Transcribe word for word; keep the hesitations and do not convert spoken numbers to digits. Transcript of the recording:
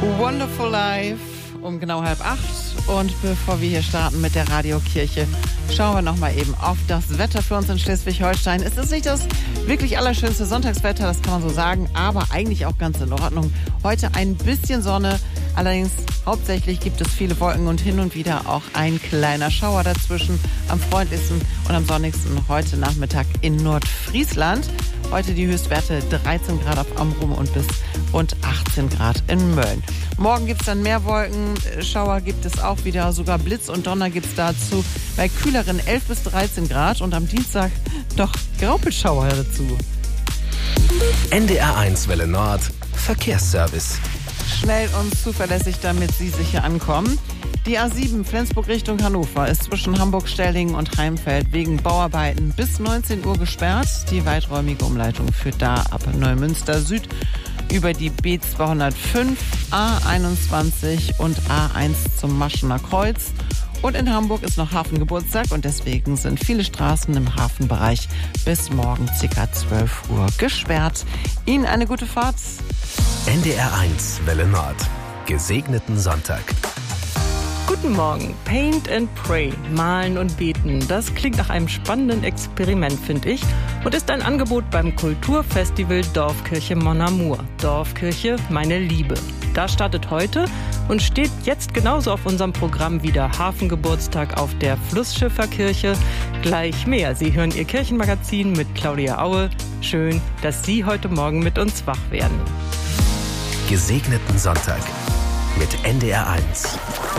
Wonderful Life um genau halb acht. Und bevor wir hier starten mit der Radiokirche, schauen wir noch mal eben auf das Wetter für uns in Schleswig-Holstein. Es ist nicht das wirklich allerschönste Sonntagswetter, das kann man so sagen, aber eigentlich auch ganz in Ordnung. Heute ein bisschen Sonne, allerdings hauptsächlich gibt es viele Wolken und hin und wieder auch ein kleiner Schauer dazwischen. Am freundlichsten und am sonnigsten heute Nachmittag in Nordfriesland. Heute die Höchstwerte dreizehn Grad auf Amrum und bis und achtzehn Grad in Mölln. Morgen gibt es dann mehr Wolken, Schauer gibt es auch wieder, sogar Blitz und Donner gibt es dazu. Bei kühleren elf bis dreizehn Grad und am Dienstag doch Graupelschauer dazu. N D R eins Welle Nord, Verkehrsservice. Schnell und zuverlässig, damit Sie sicher ankommen. Die A sieben Flensburg Richtung Hannover ist zwischen Hamburg-Stellingen und Heimfeld wegen Bauarbeiten bis neunzehn Uhr gesperrt. Die weiträumige Umleitung führt da ab Neumünster Süd über die B zweihundertfünf, A einundzwanzig und A eins zum Maschener Kreuz. Und in Hamburg ist noch Hafengeburtstag und deswegen sind viele Straßen im Hafenbereich bis morgen ca. zwölf Uhr gesperrt. Ihnen eine gute Fahrt. N D R eins Welle Nord. Gesegneten Sonntag. Guten Morgen. Paint and Pray, malen und beten. Das klingt nach einem spannenden Experiment, finde ich. Und ist ein Angebot beim Kulturfestival Dorfkirche Mon Amour. Dorfkirche, meine Liebe. Da startet heute und steht jetzt genauso auf unserem Programm wie der Hafengeburtstag auf der Flussschifferkirche. Gleich mehr. Sie hören Ihr Kirchenmagazin mit Claudia Aue. Schön, dass Sie heute Morgen mit uns wach werden. Gesegneten Sonntag mit N D R eins.